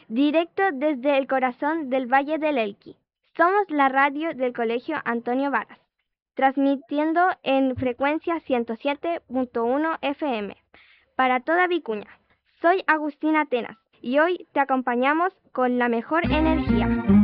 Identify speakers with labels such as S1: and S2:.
S1: directo desde el corazón del Valle del Elqui. Somos la radio del Colegio Antonio Varas, transmitiendo en frecuencia 107.1 FM para toda Vicuña. Soy Agustina Atenas y hoy te acompañamos con la mejor energía.